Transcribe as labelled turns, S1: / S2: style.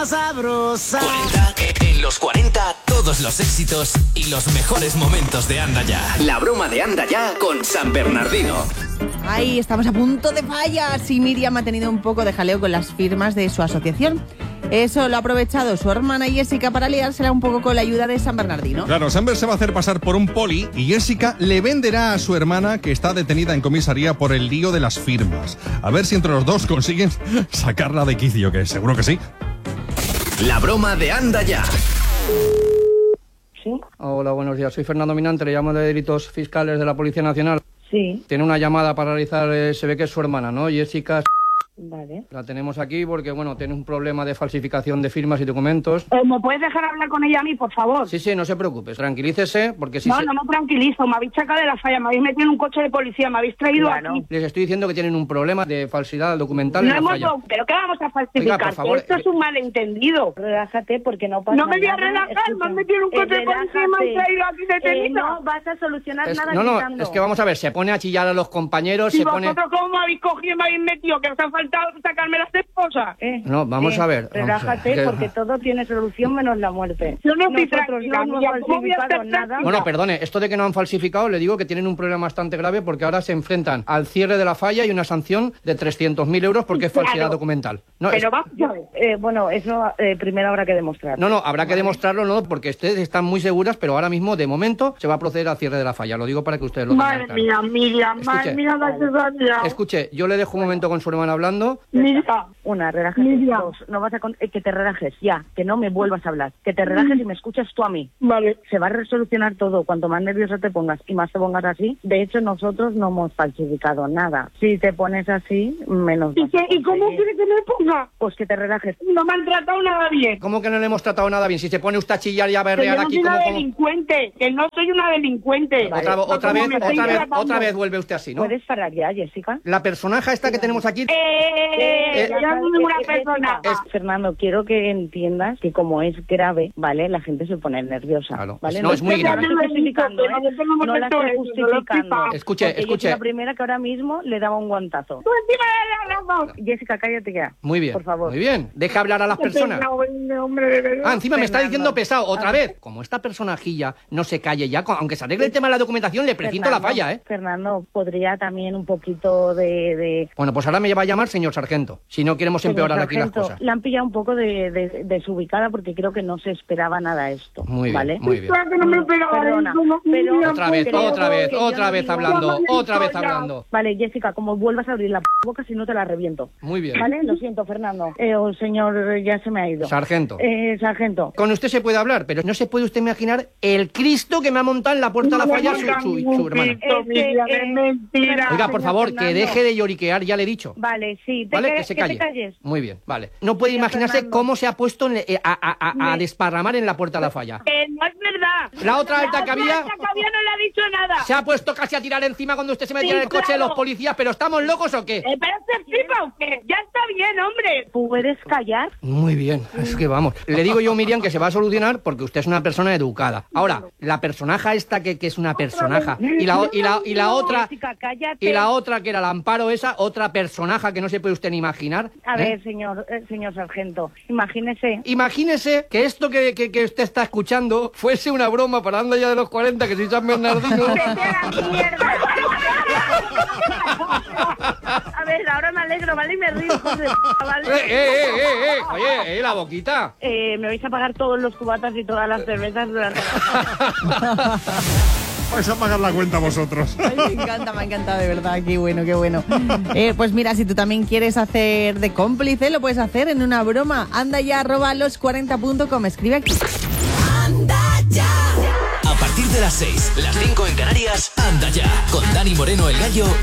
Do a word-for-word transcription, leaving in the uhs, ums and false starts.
S1: más sabrosa.
S2: cuarenta, en los cuarenta, todos los éxitos y los mejores momentos de Anda Ya. La broma de Anda Ya con San Bernardino.
S3: Ay, estamos a punto de fallar. Sí, Miriam ha tenido un poco de jaleo con las firmas de su asociación. Eso lo ha aprovechado su hermana Jessica para liársela un poco con la ayuda de San Bernardino.
S4: Claro, Samber se va a hacer pasar por un poli y Jessica le venderá a su hermana, que está detenida en comisaría por el lío de las firmas. A ver si entre los dos consiguen sacarla de quicio, que seguro que sí.
S2: La broma de Anda Ya.
S5: ¿Sí?
S6: Hola, buenos días. Soy Fernando Minante, le llamo de Delitos Fiscales de la Policía Nacional.
S5: Sí.
S6: Tiene una llamada para realizar, eh, se ve que es su hermana, ¿no? Jessica.
S5: Vale.
S6: La tenemos aquí porque, bueno, tiene un problema de falsificación de firmas y documentos.
S5: Eh, ¿Me puedes dejar hablar con ella a mí, por favor?
S6: Sí, sí, no se preocupe, tranquilícese, porque si
S5: No,
S6: se...
S5: no me tranquilizo, me habéis sacado de la falla, me habéis metido en un coche de policía, me habéis traído
S6: Claro.
S5: aquí.
S6: Les estoy diciendo que tienen un problema de falsidad documental
S5: No
S6: en la
S5: hemos
S6: falla.
S5: do- ¿Pero qué vamos a falsificar?
S6: Oiga, por favor,
S5: Esto
S6: eh,
S5: es un malentendido.
S7: Relájate porque no pasa
S5: No
S7: nada.
S5: me voy a relajar, me han metido en un coche de policía y me han traído aquí detenida.
S7: Eh, no vas a solucionar
S6: Es-
S7: nada
S6: no, no,
S7: gritando.
S6: es que vamos a ver, se pone a chillar a los compañeros,
S5: ¿Y
S6: se pone...
S5: vosotros cómo me habéis cogido y me habéis metido? Que os ha faltado sacarme las esposas.
S7: Eh,
S6: No, vamos
S7: eh,
S6: a ver. vamos a
S7: Relájate
S6: ver.
S7: porque todo tiene solución menos la muerte.
S5: Yo no estoy
S7: Nosotros
S5: tranquila,
S7: no hemos
S5: mira, ¿cómo voy a
S7: falsificado
S5: estar
S7: nada.
S5: tranquila?
S6: Bueno, perdone, esto de que no han falsificado, le digo que tienen un problema bastante grave porque ahora se enfrentan al cierre de la falla y una sanción de trescientos mil euros porque es falsidad
S5: Claro.
S6: documental. No,
S5: Pero
S6: es-
S5: vamos a ver.
S7: Eh, bueno, eso eh, primero habrá que demostrar.
S6: no, no, habrá que demostrarlo, no, porque ustedes están muy seguras, pero ahora mismo, de momento, se va a proceder al cierre de la falla. Lo digo para que ustedes lo tengan
S5: Madre
S6: claro.
S5: mía, Miriam, madre
S6: Escuche.
S5: mía, la cesárea.
S6: Escuche, yo le dejo un momento con su hermana hablando.
S5: Mira,
S7: Una, relájate.
S5: Miriam.
S7: Dos, no vas a con- eh, que te relajes, ya, que no me vuelvas a hablar. Que te relajes y me escuchas tú a mí.
S5: vale.
S7: Se va a resolucionar todo. Cuanto más nervioso te pongas y más te pongas así. De hecho, nosotros no hemos falsificado nada. Si te pones así, menos
S5: ¿Y,
S7: vas a
S5: qué, ¿Y cómo
S7: conseguir.
S5: quiere que me ponga?
S7: Pues que te relajes.
S5: No me han tratado nada bien.
S6: ¿Cómo que no le hemos tratado nada bien? Si se pone usted a chillar y a
S5: Que yo
S6: berrear
S5: no
S6: aquí
S5: soy
S6: como...
S5: una
S6: como...
S5: delincuente, que no soy una delincuente.
S6: Otra,
S5: No
S6: otra
S5: como
S6: vez,
S5: me estáis
S6: otra vez,
S5: tratando.
S6: otra vez vuelve usted así, ¿no?
S7: ¿Puedes parar ya, Jessica?
S6: La personaja esta que tenemos aquí...
S5: Eh,
S6: Eh,
S5: ya no soy ninguna
S7: Eh,
S5: persona.
S7: Jessica, es- Fernando, quiero que entiendas que como es grave, ¿vale? La gente se pone nerviosa,
S6: Claro.
S7: ¿vale?
S6: No, es muy
S7: la
S6: grave.
S7: estoy justificando, ¿eh?
S5: No, yo tengo
S7: No la
S5: momento
S7: estoy
S5: de-
S7: justificando.
S5: no lo
S6: Escuche,
S7: Porque yo
S6: escuche.
S7: soy la primera que ahora mismo le daba un guantazo.
S5: Tú encima de la razón.
S7: Jessica, cállate ya.
S6: Muy bien,
S7: Por favor.
S6: muy bien. Deja hablar a las personas.
S5: Hombre, hombre, de verdad.
S6: Ah, encima me está
S7: Fernando.
S6: diciendo pesado, otra
S7: Ah.
S6: vez. Como esta personajilla no se calle ya, con- aunque se arregle el tema de la documentación, le precinto la
S7: Fernando,
S6: falla, ¿eh?
S7: Fernando, podría también un poquito de... de
S6: Bueno, pues ahora me va a llamar señor sargento, si no queremos empeorar
S7: Señor
S6: aquí las
S7: Sargento,
S6: cosas.
S7: La han pillado un poco de, de- desubicada porque creo que no se esperaba nada esto.
S6: Muy bien,
S7: ¿vale?
S6: muy bien.
S5: Claro que no me esperaba
S7: Perdona,
S5: eso, no,
S7: pero-
S5: Miriam,
S6: Otra vez,
S7: creo
S6: otra vez,
S7: que yo
S6: otra
S7: no
S6: vez
S7: digo-
S6: hablando,
S5: Ya,
S6: otra vez
S5: ya.
S6: hablando.
S7: Vale, Jessica, como vuelvas a abrir la p- boca, si no te la reviento.
S6: Muy bien.
S7: Vale, lo siento, Fernando. Eh, o señor, eh, ya se me ha ido.
S6: Sargento.
S7: Eh, sargento.
S6: Con usted se puede hablar, pero no se puede usted imaginar el Cristo que me ha montado en la puerta de la falla su, su- su hermana.
S5: Esto, Miriam,
S7: Eh,
S5: es mentira.
S6: Oiga, por
S7: señor
S6: favor, que
S7: Fernando.
S6: deje de lloriquear, ya le he dicho.
S7: Vale, sí, te
S6: ¿Vale?
S7: ca-
S6: Que se
S7: que
S6: calle.
S7: te calles.
S6: Muy bien, vale. No puede
S7: Mira,
S6: imaginarse
S7: Fernando.
S6: cómo se ha puesto en- eh, a, a- a- a desparramar en la puerta de la falla.
S5: Que no es verdad.
S6: La otra alta que
S5: La
S6: había-
S5: otra alta que había no le ha dicho nada.
S6: Se ha puesto casi a tirar encima cuando usted se metía
S5: Sí,
S6: en el coche de
S5: claro.
S6: los policías, pero ¿estamos locos o qué?
S5: Eh, ¿Pero se flipa o qué? Ya está bien, hombre.
S7: ¿Puedes callar?
S6: Muy bien, es que vamos. Le digo yo, Miriam, que se va a solucionar porque usted es una persona educada. Ahora, la personaja esta que, que es una personaja y la, o- y la, y la otra
S7: Jessica, cállate.
S6: y la otra que era la Amparo esa, otra personaja que no se puede usted ni imaginar.
S7: A
S6: ¿eh?
S7: ver, señor, eh, señor sargento, imagínese.
S6: Imagínese que esto que, que, que usted está escuchando fuese una broma para Anda Ya de los cuarenta, que soy San Bernardino.
S7: ¡Vete a la mierda! A ver, ahora me alegro, ¿vale? Y me río, hijos de p***,
S6: ¡Eh,
S7: ¿vale?
S6: eh, eh, eh, eh! Oye, eh, la boquita.
S7: Eh, me vais a pagar todos los cubatas y todas las cervezas durante
S4: Vais a pagar la cuenta vosotros.
S3: Ay, me encanta, me ha encantado, de verdad. Qué bueno, qué bueno. Eh, pues mira, si tú también quieres hacer de cómplice, lo puedes hacer en una broma. Anda ya, arroba los cuarenta punto com. Escribe aquí.
S2: Anda Ya. A partir de las seis, las cinco en Canarias, Anda Ya, con Dani Moreno el Gallo